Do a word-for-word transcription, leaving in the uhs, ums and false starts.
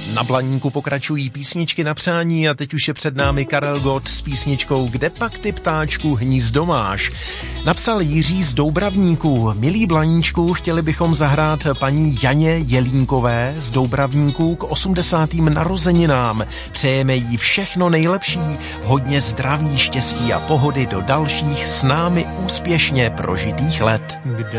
Na Blaníku pokračují písničky na přání a teď už je před námi Karel Gott s písničkou Kde pak ty ptáčku hnízdo máš. Napsal Jiří z Doubravníků. Milí Blaníčku, chtěli bychom zahrát paní Janě Jelínkové z Doubravníků k osmdesátým narozeninám. Přejeme jí všechno nejlepší, hodně zdraví, štěstí a pohody do dalších s námi úspěšně prožitých let. Kde